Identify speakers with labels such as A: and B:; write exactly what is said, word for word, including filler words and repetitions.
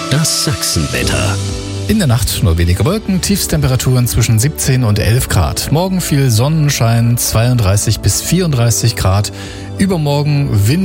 A: Das Sachsenwetter.
B: In der Nacht nur wenige Wolken, Tiefstemperaturen zwischen siebzehn und elf Grad. Morgen viel Sonnenschein, zweiunddreißig bis vierunddreißig Grad. Übermorgen Wind